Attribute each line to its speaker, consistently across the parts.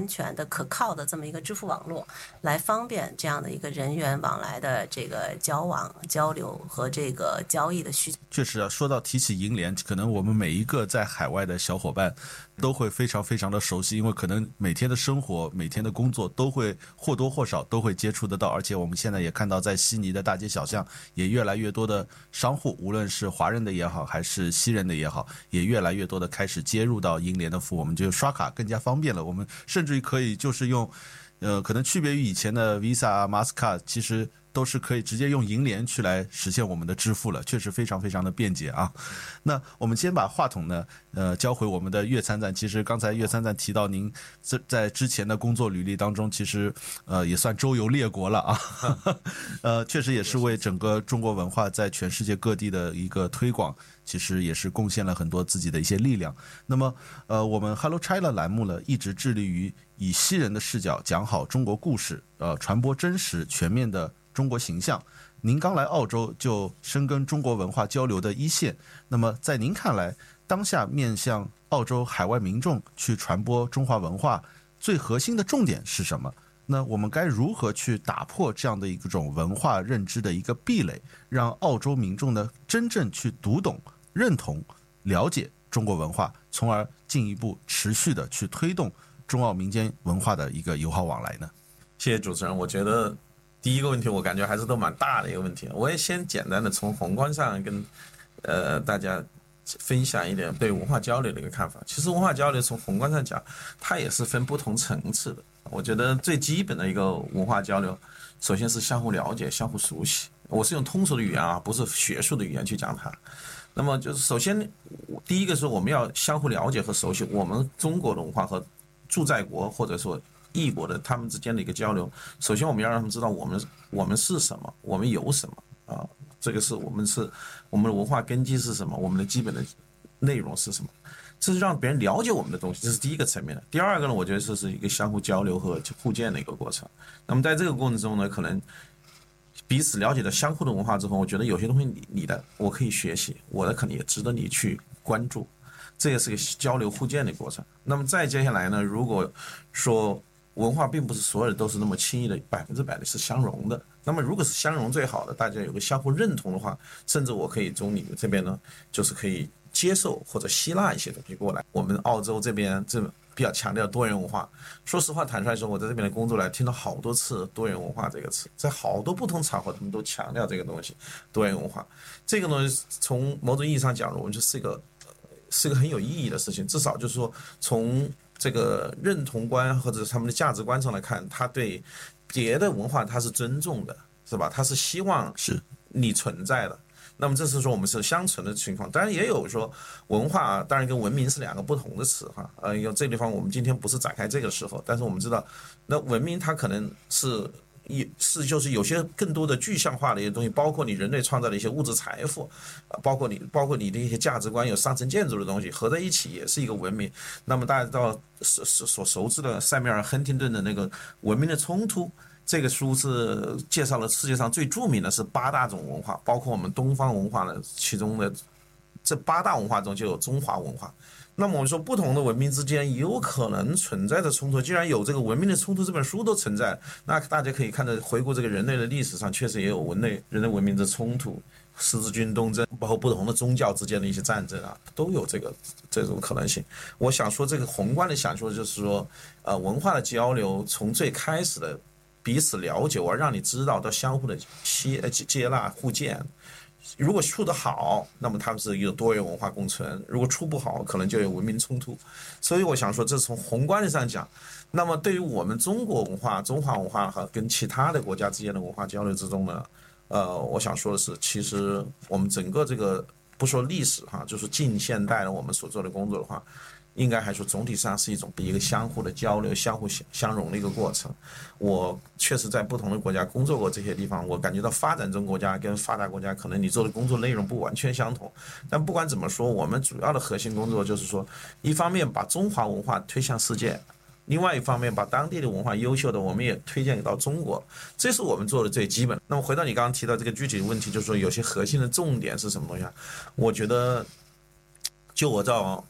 Speaker 1: 全的、可靠的这么一个支付网络，来方便这样的一个人员往来的这个交往、交流和这个交易的需求。
Speaker 2: 确实啊，说到提起银联，可能我们每一个在海外的小伙伴都会非常非常的熟悉，因为可能每天的生活、每天的工作都会或多或少都会接触得到，而且我们现在也看到在悉尼的大街小巷也越来越多的商户，无论是华人的也好，还是西人的也好，也越来越多的开始接入到银联的服务，我们就刷卡更加方便了。我们甚至于可以就是用可能区别于以前的 Visa、Mastercard， 其实都是可以直接用银联去来实现我们的支付了，确实非常非常的便捷啊。那我们先把话筒呢，交回我们的岳参赞。其实刚才岳参赞提到您在之前的工作履历当中，其实也算周游列国了啊。确实也是为整个中国文化在全世界各地的一个推广，其实也是贡献了很多自己的一些力量。那么我们 Hello China 栏目呢，一直致力于以西人的视角讲好中国故事，传播真实全面的中国形象。您刚来澳洲就深耕中国文化交流的一线，那么在您看来，当下面向澳洲海外民众去传播中华文化最核心的重点是什么？那我们该如何去打破这样的一种文化认知的一个壁垒，让澳洲民众呢真正去读懂、认同、了解中国文化，从而进一步持续的去推动中澳民间文化的一个友好往来呢？
Speaker 3: 谢谢主持人。我觉得第一个问题我感觉还是都蛮大的一个问题，我也先简单的从宏观上跟大家分享一点对文化交流的一个看法。其实文化交流从宏观上讲，它也是分不同层次的。我觉得最基本的一个文化交流，首先是相互了解、相互熟悉。我是用通俗的语言啊，不是学术的语言去讲它。那么就是首先第一个是我们要相互了解和熟悉我们中国的文化和驻在国或者说异国的他们之间的一个交流。首先我们要让他们知道我们是什么，我们有什么啊，这个是我们的文化根基是什么，我们的基本的内容是什么，这是让别人了解我们的东西，这是第一个层面的。第二个呢，我觉得这是一个相互交流和互鉴的一个过程。那么在这个过程中呢，可能彼此了解了相互的文化之后，我觉得有些东西你的我可以学习，我的可能也值得你去关注，这也是个交流互鉴的过程。那么再接下来呢，如果说文化并不是所有的都是那么轻易的100%的是相容的，那么如果是相容最好的，大家有个相互认同的话，甚至我可以从你们这边呢，就是可以接受或者吸纳一些东西过来。我们澳洲这边比较强调多元文化，说实话坦率说，我在这边的工作来听到好多次多元文化这个词，在好多不同场合他们都强调这个东西，多元文化这个东西从某种意义上讲，我们就是一个很有意义的事情。至少就是说从这个认同观或者他们的价值观上来看，他对别的文化他是尊重的，是吧？他是希望是你存在的。那么这是说我们是相存的情况。当然也有说文化当然跟文明是两个不同的词哈。有这个地方我们今天不是展开这个时候，但是我们知道那文明它可能就是有些更多的具象化的一些东西，包括你人类创造的一些物质财富，包括你的一些价值观，有上层建筑的东西合在一起也是一个文明。那么大家知道所熟知的塞缪尔·亨廷顿的那个《文明的冲突》，这个书是介绍了世界上最著名的是8大种文化，包括我们东方文化的其中的这8大文化中就有中华文化。那么我们说不同的文明之间有可能存在的冲突，既然有这个《文明的冲突》这本书都存在，那大家可以看到回顾这个人类的历史上确实也有人类文明的冲突，十字军东征，包括不同的宗教之间的一些战争啊，都有这种可能性。我想说这个宏观的想说就是说文化的交流从最开始的彼此了解，我让你知道到相互的接纳互鉴。如果处得好，那么他们是一个多元文化共存；如果处不好，可能就有文明冲突。所以我想说，这是从宏观的上讲。那么对于我们中国文化、中华文化和跟其他的国家之间的文化交流之中呢，我想说的是，其实我们整个这个不说历史哈，就是近现代的我们所做的工作的话，应该还说总体上是一个相互的交流、相互相融的一个过程。我确实在不同的国家工作过，这些地方我感觉到发展中国家跟发达国家可能你做的工作内容不完全相同，但不管怎么说，我们主要的核心工作就是说，一方面把中华文化推向世界，另外一方面把当地的文化优秀的我们也推荐到中国，这是我们做的最基本。那么回到你刚刚提到这个具体的问题，就是说有些核心的重点是什么东西啊？我觉得就我照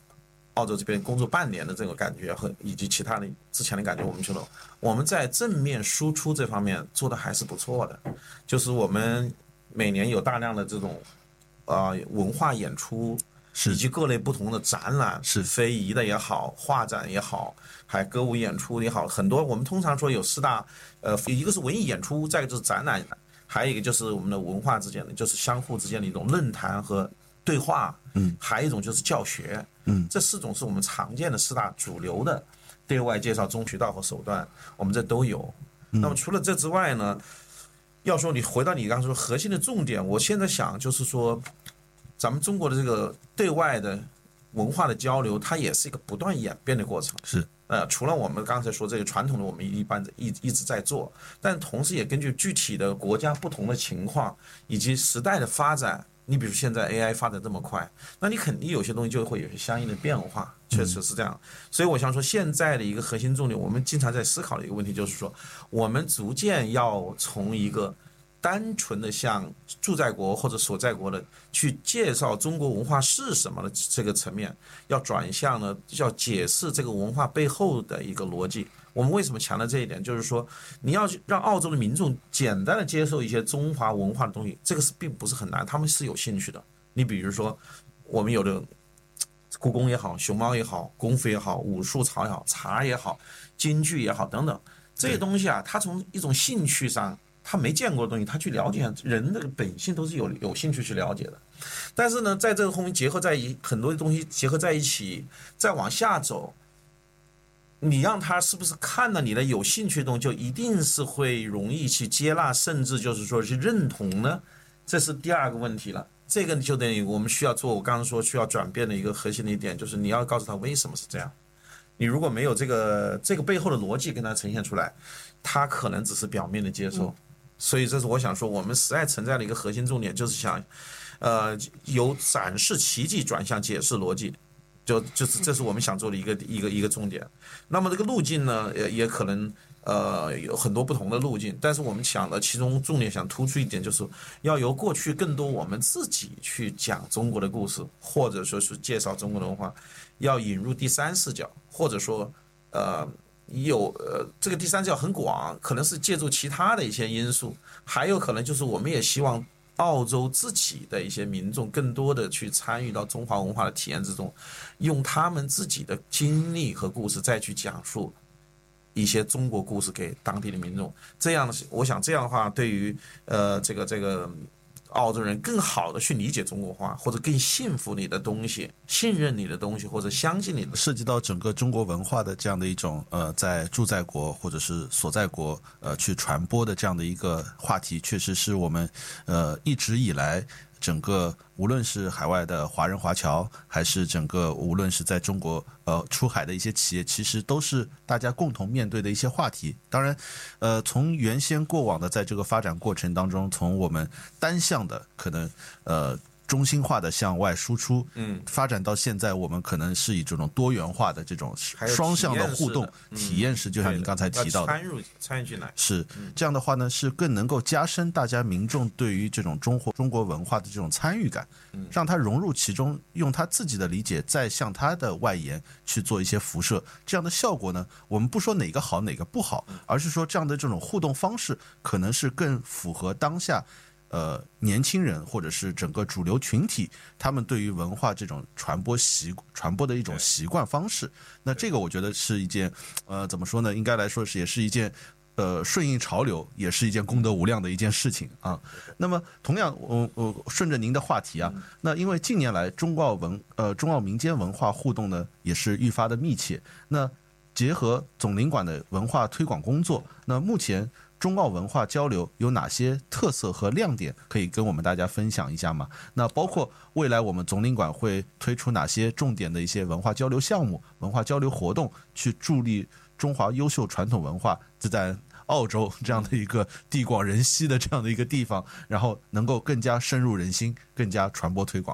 Speaker 3: 澳洲这边工作半年的这个感觉和以及其他的之前的感觉，我们觉得我们在正面输出这方面做的还是不错的，就是我们每年有大量的这种文化演出，以及各类不同的展览，
Speaker 2: 是
Speaker 3: 非遗的也好，画展也好，还歌舞演出也好，很多我们通常说有4大，一个是文艺演出，再一个就是展览，还有一个就是我们的文化之间的，就是相互之间的一种论坛和对话，还有一种就是教学，这4种是我们常见的4大主流的对外介绍中渠道和手段，我们这都有。那么除了这之外呢，要说你回到你刚才说核心的重点，我现在想就是说，咱们中国的这个对外的文化的交流，它也是一个不断演变的过程。
Speaker 2: 是，
Speaker 3: 除了我们刚才说这个传统的，我们一直在做，但同时也根据具体的国家不同的情况以及时代的发展。你比如现在 AI 发展这么快，那你肯定有些东西就会有些相应的变化，确实是这样。所以我想说，现在的一个核心重点，我们经常在思考的一个问题就是说，我们逐渐要从一个单纯的像住在国或者所在国的去介绍中国文化是什么的这个层面，要转向呢，要解释这个文化背后的一个逻辑。我们为什么强调这一点？就是说，你要让澳洲的民众简单的接受一些中华文化的东西，这个并不是很难，他们是有兴趣的。你比如说，我们有的故宫也好，熊猫也好，功夫也好，武术槽也好，茶也好，京剧也好等等，这些东西啊，他从一种兴趣上，他没见过的东西，他去了解，人的本性都是有兴趣去了解的。但是呢，在这个后面结合在很多东西结合在一起，再往下走。你让他是不是看到你的有兴趣的东西，就一定是会容易去接纳，甚至就是说去认同呢？这是第2个问题了。这个就等于我们需要做，我刚刚说需要转变的一个核心的一点，就是你要告诉他为什么是这样。你如果没有这个背后的逻辑跟他呈现出来，他可能只是表面的接受。所以这是我想说，我们实在存在的一个核心重点，就是想，由展示奇迹转向解释逻辑。就是这是我们想做的一个重点。那么这个路径呢，也可能有很多不同的路径，但是我们想的其中重点想突出一点，就是要由过去更多我们自己去讲中国的故事，或者说是介绍中国的文化，要引入第3视角，或者说这个第3视角很广，可能是借助其他的一些因素，还有可能就是我们也希望澳洲自己的一些民众更多的去参与到中华文化的体验之中，用他们自己的经历和故事再去讲述一些中国故事给当地的民众。这样，我想这样的话，对于这个澳洲人更好的去理解中国话，或者更信服你的东西，信任你的东西，或者相信你的，
Speaker 2: 涉及到整个中国文化的这样的一种在住在国或者是所在国去传播的这样的一个话题，确实是我们一直以来整个无论是海外的华人华侨，还是整个无论是在中国出海的一些企业，其实都是大家共同面对的一些话题。当然从原先过往的在这个发展过程当中，从我们单向的可能中心化的向外输出，发展到现在我们可能是以这种多元化的这种双向的互动体验式，就像您刚才提到的
Speaker 3: 参与进来，
Speaker 2: 是这样的话呢，是更能够加深大家民众对于这种中国文化的这种参与感，让他融入其中，用他自己的理解再向他的外延去做一些辐射。这样的效果呢，我们不说哪个好哪个不好，而是说这样的这种互动方式可能是更符合当下年轻人或者是整个主流群体他们对于文化这种传播的一种习惯方式。那这个我觉得是一件怎么说呢，应该来说也是一件顺应潮流，也是一件功德无量的一件事情啊。那么同样我顺着您的话题啊，那因为近年来中澳民间文化互动呢也是愈发的密切，那结合总领馆的文化推广工作，那目前中澳文化交流有哪些特色和亮点可以跟我们大家分享一下吗？那包括未来我们总领馆会推出哪些重点的一些文化交流项目、文化交流活动，去助力中华优秀传统文化在澳洲这样的一个地广人稀的这样的一个地方，然后能够更加深入人心，更加传播推广的。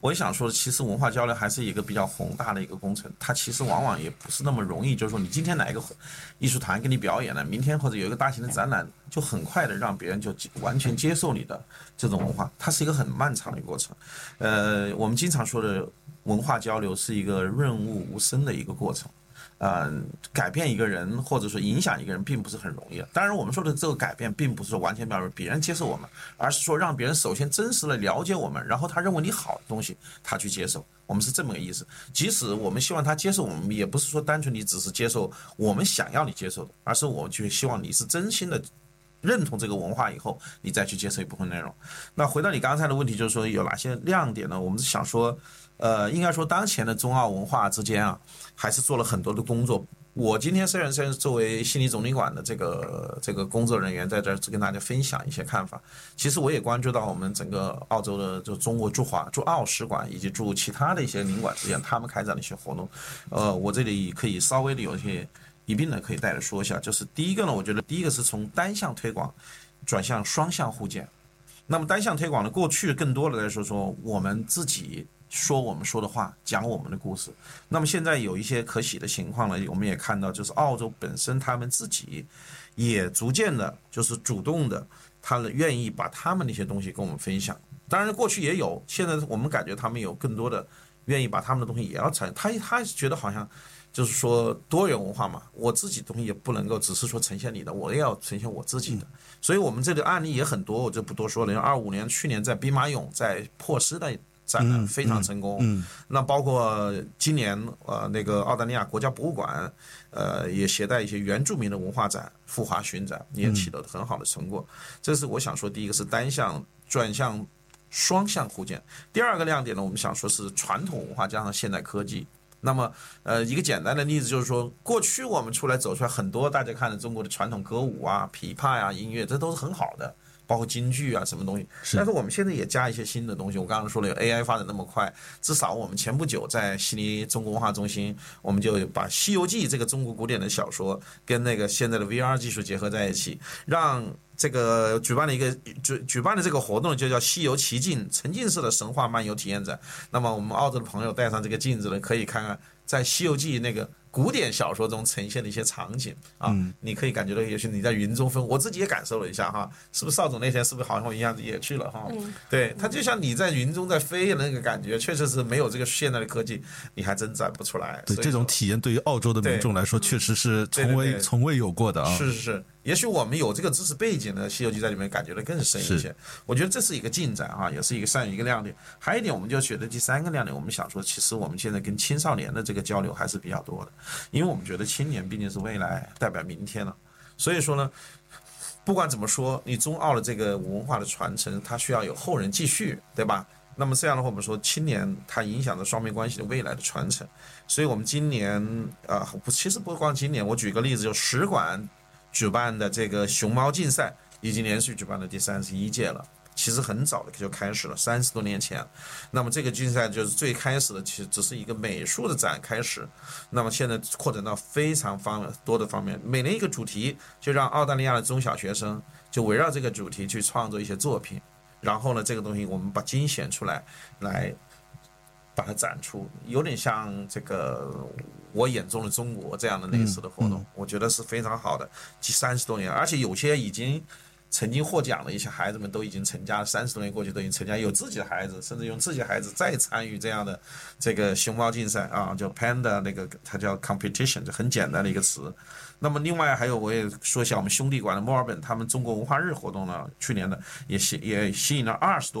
Speaker 3: 我也想说，其实文化交流还是一个比较宏大的一个工程，它其实往往也不是那么容易。就是说，你今天哪一个艺术团给你表演了，明天或者有一个大型的展览，就很快的让别人就完全接受你的这种文化，它是一个很漫长的一个过程。我们经常说的文化交流是一个润物无声的一个过程。改变一个人或者说影响一个人并不是很容易的。当然，我们说的这个改变，并不是说完全表示别人接受我们，而是说让别人首先真实的了解我们，然后他认为你好的东西，他去接受。我们是这么个意思。即使我们希望他接受我们，也不是说单纯你只是接受我们想要你接受的，而是我就希望你是真心的认同这个文化以后，你再去接受一部分内容。那回到你刚才的问题，就是说有哪些亮点呢？我们是想说，应该说当前的中澳文化之间啊，还是做了很多的工作。我今天虽然作为悉尼总领馆的这个工作人员，在这儿跟大家分享一些看法。其实我也关注到我们整个澳洲的就中国驻澳使馆以及驻其他的一些领馆之间，他们开展的一些活动。我这里可以稍微的有一些一并的可以带着说一下。就是第一个呢，我觉得第一个是从单向推广转向双向互鉴。那么单向推广呢，过去更多的来说我们自己说我们说的话，讲我们的故事。那么现在有一些可喜的情况呢，我们也看到，就是澳洲本身他们自己也逐渐的，就是主动的，他们愿意把他们的一些东西跟我们分享。当然过去也有，现在我们感觉他们有更多的愿意把他们的东西也要产，他觉得好像就是说多元文化嘛，我自己的东西也不能够只是说呈现你的，我也要呈现我自己的。所以我们这个案例也很多，我就不多说了。25年去年在兵马俑在珀斯的展览非常成功，那包括今年那个澳大利亚国家博物馆也携带一些原住民的文化展赴华巡展，也取得很好的成果。这是我想说，第一个是单向转向双向互鉴。第二个亮点呢，我们想说是传统文化加上现代科技。那么一个简单的例子就是说，过去我们走出来很多大家看的中国的传统歌舞啊、琵琶呀、音乐，这都是很好的。包括京剧啊什么东西，但是我们现在也加一些新的东西。我刚刚说了，有 AI 发展那么快，至少我们前不久在悉尼中国文化中心，我们就把《西游记》这个中国古典的小说跟那个现在的 VR 技术结合在一起，让这个举办的这个活动就叫西游奇境沉浸式的神话漫游体验展。那么我们澳洲的朋友带上这个镜子呢，可以看看在《西游记》那个古典小说中呈现的一些场景啊，你可以感觉到，也许你在云中飞，我自己也感受了一下哈，是不是邵总那天是不是好像一样也去了哈？对，它就像你在云中在飞的那个感觉，确实是没有这个现代的科技，你还真展不出来。
Speaker 2: 对，这种体验对于澳洲的民众来说，确实是从未有过的啊。
Speaker 3: 是。也许我们有这个知识背景的《西游记》在里面感觉的更深一些，我觉得这是一个进展啊，也是一个亮点。还有一点，我们就觉得第三个亮点，我们想说，其实我们现在跟青少年的这个交流还是比较多的，因为我们觉得青年毕竟是未来，代表明天了。所以说呢，不管怎么说，你中澳的这个文化的传承，它需要有后人继续，对吧？那么这样的话，我们说青年它影响着双边关系的未来的传承。所以我们今年其实不光今年，我举个例子，就使馆举办的这个熊猫竞赛已经连续举办了第31届了，其实很早的就开始了，30多年前。那么这个竞赛就是最开始的，其实只是一个美术的展开始，那么现在扩展到非常多的方面，每年一个主题，就让澳大利亚的中小学生就围绕这个主题去创作一些作品，然后呢，这个东西我们把精选出来把它展出，有点像这个我眼中的中国这样的类似的活动，我觉得是非常好的。30多年，而且有些已经曾经获奖的一些孩子们都已经成家了，30多年过去都已经成家，有自己的孩子，甚至用自己的孩子再参与这样的这个熊猫竞赛啊，叫 Panda 那个，它叫 competition， 就很简单的一个词。那么另外还有，我也说一下我们兄弟馆的墨尔本，他们中国文化日活动呢，去年的也吸引了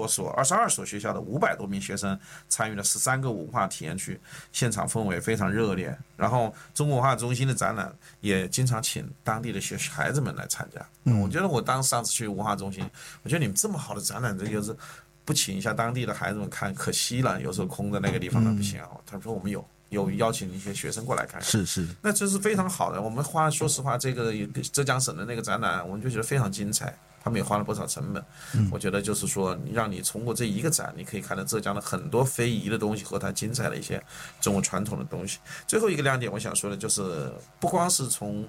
Speaker 3: 22所学校的500多名学生参与了13个文化体验区，现场氛围非常热烈。然后中国文化中心的展览也经常请当地的孩子们来参加。我觉得我上次去文化中心，我觉得你们这么好的展览，这就是不请一下当地的孩子们看，可惜了，有时候空在那个地方不行啊。他说我们有邀请一些学生过来看，
Speaker 2: 是，
Speaker 3: 那这是非常好的。我们说实话，这个浙江省的那个展览，我们就觉得非常精彩，他们也花了不少成本。我觉得就是说，让你通过这一个展，你可以看到浙江的很多非遗的东西和它精彩的一些中国传统的东西。最后一个亮点，我想说的就是，不光是从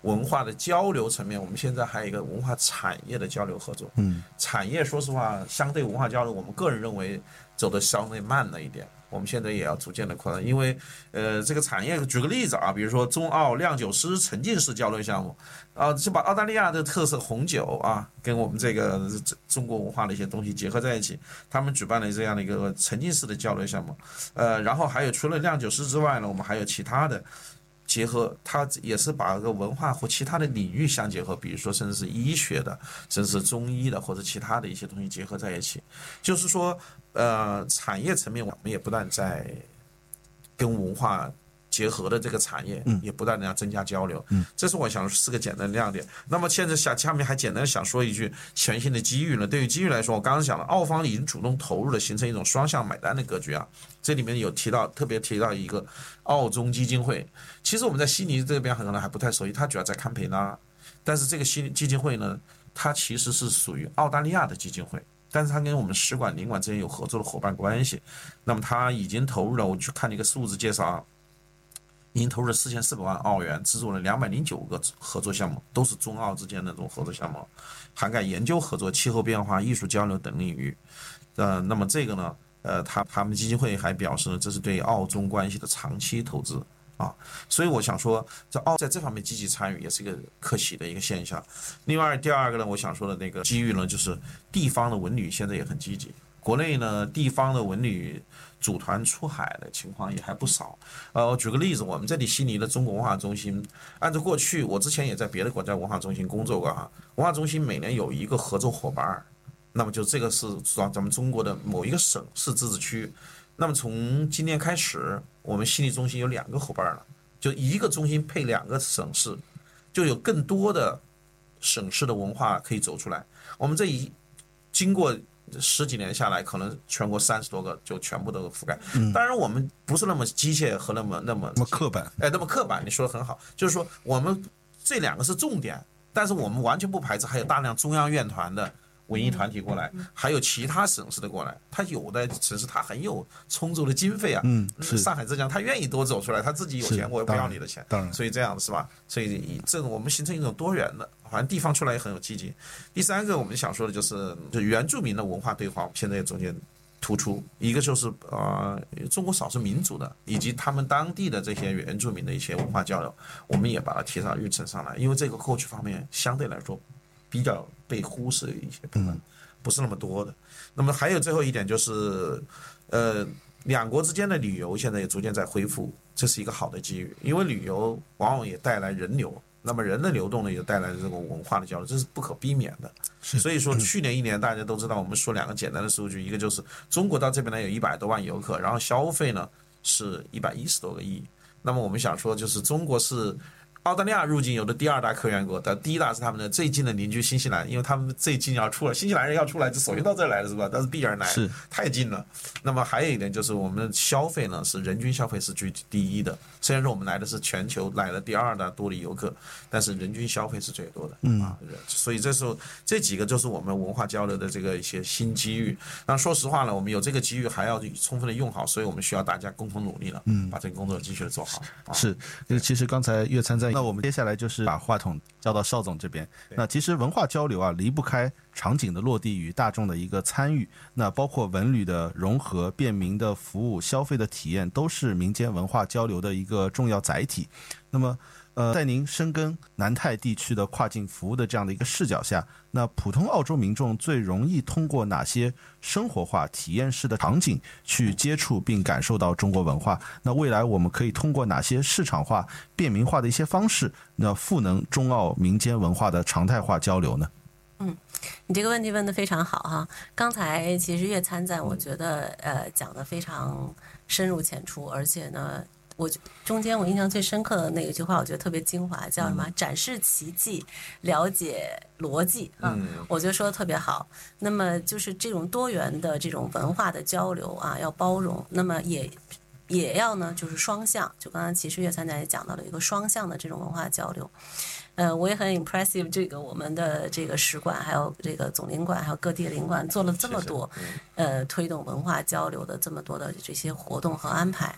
Speaker 3: 文化的交流层面，我们现在还有一个文化产业的交流合作。产业说实话，相对文化交流，我们个人认为走的稍微慢了一点。我们现在也要逐渐的扩大，因为这个产业，举个例子啊，比如说中澳酿酒师沉浸式交流项目，就把澳大利亚的特色红酒啊，跟我们这个中国文化的一些东西结合在一起，他们举办了这样的一个沉浸式的交流项目。然后还有除了酿酒师之外呢，我们还有其他的结合，它也是把这个文化和其他的领域相结合，比如说甚至是医学的，甚至是中医的，或者其他的一些东西结合在一起。就是说，产业层面我们也不断在跟文化结合的这个产业，也不断的要增加交流。这是我想是个简单的亮点。那么现在下面还简单想说一句全新的机遇呢。对于机遇来说，我刚刚讲了，澳方已经主动投入了，形成一种双向买单的格局啊。这里面有特别提到一个澳中基金会。其实我们在悉尼这边可能还不太熟悉，它主要在堪培拉，但是这个基金会呢，它其实是属于澳大利亚的基金会。但是它跟我们使馆、领馆之间有合作的伙伴关系，那么它已经投入了，我去看了一个数字介绍啊，已经投入了4400万澳元，资助了209个合作项目，都是中澳之间的这种合作项目，涵盖研究合作、气候变化、艺术交流等领域。那么这个呢，他们基金会还表示，这是对澳中关系的长期投资。所以我想说，在这方面积极参与也是一个可喜的一个现象。另外，第二个呢，我想说的那个机遇呢，就是地方的文旅现在也很积极。国内呢，地方的文旅组团出海的情况也还不少。我举个例子，我们这里悉尼的中国文化中心，按照过去我之前也在别的国家文化中心工作过哈，文化中心每年有一个合作伙伴，那么就这个是咱们中国的某一个省市自治区。那么从今年开始，我们悉尼中心有2个伙伴了，就一个中心配2个省市，就有更多的省市的文化可以走出来。我们经过10几年下来，可能全国30多个就全部都覆盖。当然我们不是那么机械和那么
Speaker 2: 刻板，
Speaker 3: 那么刻板，你说的很好，就是说我们这2个是重点，但是我们完全不排斥还有大量中央院团的文艺团体过来，还有其他省市的过来。他有的城市他很有充足的经费啊，上海、浙江他愿意多走出来，他自己有钱，我也不要你的钱，
Speaker 2: 当然，
Speaker 3: 所以这样是吧？所以这种我们形成一种多元的，好像地方出来也很有积极。第3个我们想说的就是原住民的文化对话，我们现在也逐渐突出。一个就是中国少数民族的以及他们当地的这些原住民的一些文化交流，我们也把它提上日程上来，因为这个过去方面相对来说比较被忽视的一些部分，不是那么多的。那么还有最后一点就是，两国之间的旅游现在也逐渐在恢复，这是一个好的机遇，因为旅游往往也带来人流，那么人的流动呢，也带来这个文化的交流，这是不可避免的。所以说去年1年大家都知道，我们说2个简单的数据，一个就是中国到这边来有100多万游客，然后消费呢是110多个亿。那么我们想说，就是中国是澳大利亚入境游的第2大客源国，但第1大是他们的最近的邻居新西兰，因为他们最近要出来，新西兰人要出来就首先到这儿来了是吧？但是必然来，太近了。那么还有一点就是我们的消费呢，是人均消费是居第1的。虽然说我们来的是全球来了第2大多的游客，但是人均消费是最多的所以这时候这几个就是我们文化交流的这个一些新机遇。那说实话呢，我们有这个机遇还要充分的用好，所以我们需要大家共同努力了，把这个工作继续的做好。
Speaker 2: 是，其实刚才岳参在，那我们接下来就是把话筒交到邵总这边。那其实文化交流啊，离不开场景的落地与大众的一个参与，那包括文旅的融合、便民的服务、消费的体验，都是民间文化交流的一个重要载体。那么在您深耕南太地区的跨境服务的这样的一个视角下，那普通澳洲民众最容易通过哪些生活化体验式的场景去接触并感受到中国文化？那未来我们可以通过哪些市场化、便民化的一些方式，那赋能中澳民间文化的常态化交流呢？
Speaker 1: 你这个问题问得非常好哈。刚才其实岳参赞我觉得讲得非常深入浅出，而且呢中间我印象最深刻的那一句话，我觉得特别精华，叫什么？展示奇迹，了解逻辑啊。我觉得说的特别好。那么就是这种多元的这种文化的交流啊，要包容，那么也要呢，就是双向。就刚才其实岳参赞也讲到了一个双向的这种文化交流。我也很 impressive 这个我们的这个使馆，还有这个总领馆，还有各地领馆做了这么多推动文化交流的这么多的这些活动和安排。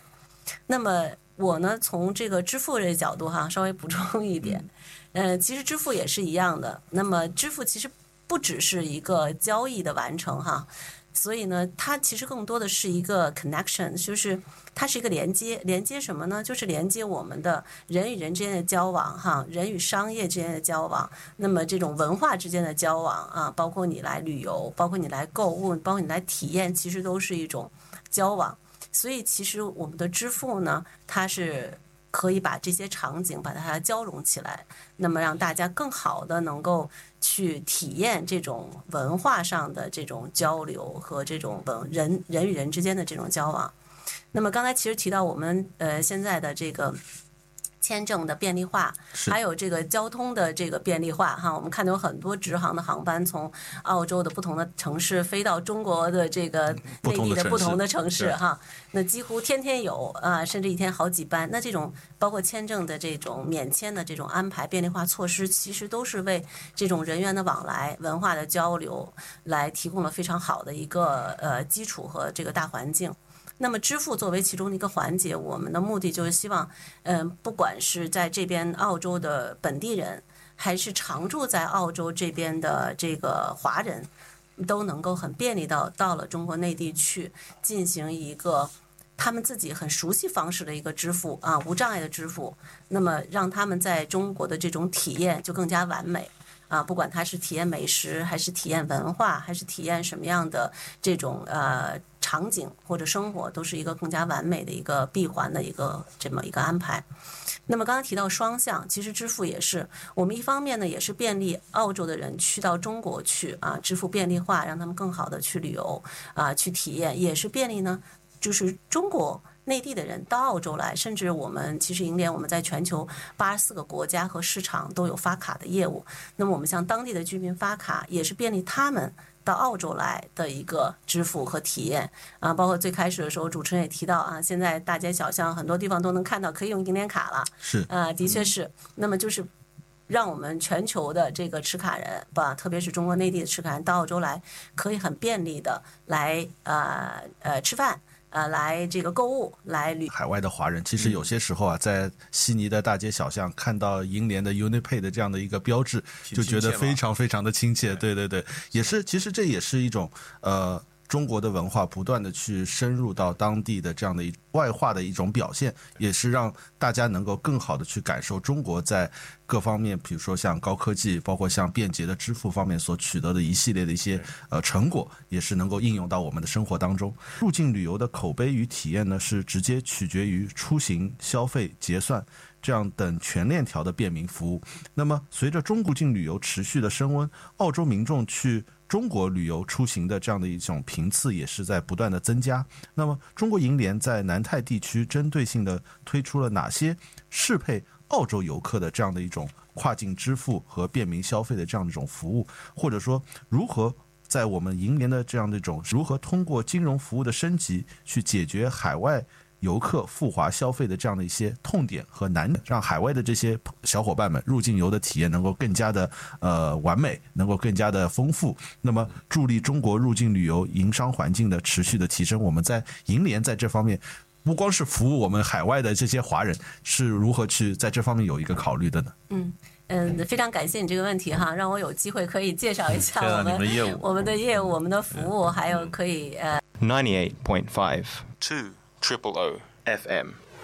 Speaker 1: 那么我呢，从这个支付这个角度哈，稍微补充一点，其实支付也是一样的。那么支付其实不只是一个交易的完成哈，所以呢，它其实更多的是一个 connection， 就是它是一个连接。连接什么呢？就是连接我们的人与人之间的交往哈，人与商业之间的交往，那么这种文化之间的交往啊，包括你来旅游，包括你来购物，包括你来体验，其实都是一种交往。所以其实我们的支付呢，它是可以把这些场景把它交融起来，那么让大家更好的能够去体验这种文化上的这种交流和这种人与人之间的这种交往。那么刚才其实提到我们现在的这个签证的便利化，还有这个交通的这个便利化哈，我们看到有很多直航的航班从澳洲的不同的城市飞到中国的这个内地的不同的城市哈，那几乎天天有啊，甚至一天好几班。那这种包括签证的这种免签的这种安排便利化措施，其实都是为这种人员的往来、文化的交流来提供了非常好的一个基础和这个大环境。那么支付作为其中的一个环节，我们的目的就是希望，不管是在这边澳洲的本地人，还是常住在澳洲这边的这个华人，都能够很便利到了中国内地去进行一个他们自己很熟悉方式的一个支付啊，无障碍的支付，那么让他们在中国的这种体验就更加完美。啊，不管它是体验美食，还是体验文化，还是体验什么样的这种场景或者生活，都是一个更加完美的一个闭环的这么一个安排。那么刚才提到双向，其实支付也是我们一方面呢，也是便利澳洲的人去到中国去啊，支付便利化，让他们更好的去旅游啊，去体验，也是便利呢，就是中国内地的人到澳洲来，甚至我们其实银联我们在全球84个国家和市场都有发卡的业务。那么我们向当地的居民发卡，也是便利他们到澳洲来的一个支付和体验啊。包括最开始的时候，主持人也提到啊，现在大街小巷很多地方都能看到可以用银联卡了。
Speaker 2: 是
Speaker 1: 的确是。那么就是让我们全球的这个持卡人吧，特别是中国内地的持卡人到澳洲来，可以很便利的来吃饭。来这个购物，来旅
Speaker 2: 海外的华人，其实有些时候啊，在悉尼的大街小巷看到银联的 UniPay 的这样的一个标志，就觉得非常非常的亲切。对对对，也是，其实这也是一种中国的文化不断的去深入到当地的这样的外化的一种表现，也是让大家能够更好的去感受中国在各方面，比如说像高科技，包括像便捷的支付方面所取得的一系列的一些成果，也是能够应用到我们的生活当中。入境旅游的口碑与体验呢，是直接取决于出行、消费、结算这样等全链条的便民服务。那么随着中国境旅游持续的升温，澳洲民众去中国旅游出行的这样的一种频次也是在不断的增加。那么中国银联在南太地区针对性的推出了哪些适配澳洲游客的这样的一种跨境支付和便民消费的这样的一种服务，或者说如何在我们银联的这样的一种如何通过金融服务的升级去解决海外游客赴华消费的这样的一些痛点和难点，让海外的这些小伙伴们入境游的体验能够更加的完美，能够更加的丰富，那么助力中国入境旅游营商环境的持续的提升。我们在银联在这方面不光是服务我们海外的这些华人，是如何去在这方面有一个考虑的呢？
Speaker 1: 非常感谢你这个问题哈，让我有机会可以介绍一下我们的业务、我们的服务，还有可以
Speaker 4: 98.5 200 FM